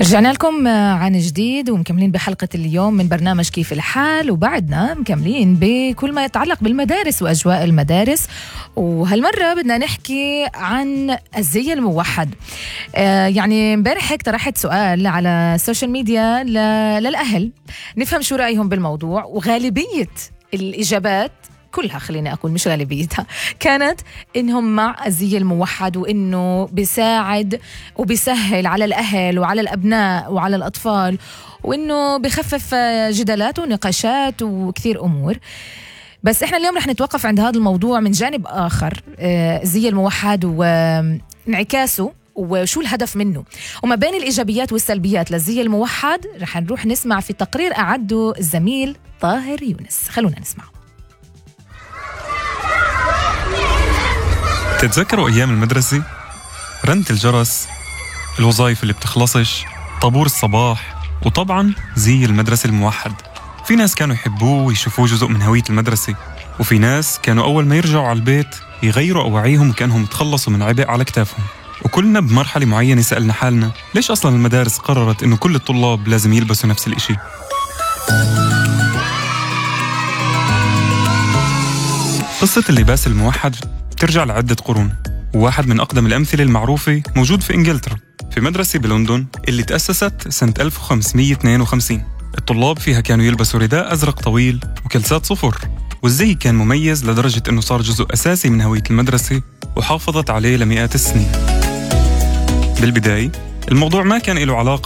رجعنا لكم عن جديد ومكملين بحلقة اليوم من برنامج كيف الحال، وبعدنا مكملين بكل ما يتعلق بالمدارس وأجواء المدارس. وهالمرة بدنا نحكي عن الزي الموحد. يعني امبارح هيك طرحت سؤال على السوشيال ميديا للأهل نفهم شو رأيهم بالموضوع، وغالبية الإجابات كلها، خليني أقول مش غالبيتها، كانت إنهم مع الزي الموحد، وإنه بيساعد وبيسهل على الأهل وعلى الأبناء وعلى الأطفال، وإنه بخفف جدالات ونقاشات وكثير أمور. بس إحنا اليوم رح نتوقف عند هذا الموضوع من جانب آخر، الزي الموحد وانعكاسه وشو الهدف منه، وما بين الإيجابيات والسلبيات للزي الموحد. رح نروح نسمع في تقرير أعده الزميل طاهر يونس. خلونا نسمع. تتذكروا أيام المدرسة؟ رنة الجرس، الوظائف اللي بتخلصش، طابور الصباح، وطبعاً زي المدرسة الموحد. في ناس كانوا يحبوه ويشوفوه جزء من هوية المدرسة، وفي ناس كانوا أول ما يرجعوا على البيت يغيروا أواعيهم كأنهم تخلصوا من عبء على كتافهم. وكلنا بمرحلة معينة سألنا حالنا ليش أصلاً المدارس قررت إنه كل الطلاب لازم يلبسوا نفس الإشي؟ قصة اللباس الموحد ترجع لعدة قرون، وواحد من أقدم الأمثلة المعروفة موجود في إنجلترا في مدرسة بلندن اللي تأسست سنة 1552. الطلاب فيها كانوا يلبسوا رداء أزرق طويل وكلسات صفر، والزي كان مميز لدرجة أنه صار جزء أساسي من هوية المدرسة وحافظت عليه لمئات السنين. بالبداية الموضوع ما كان له علاقة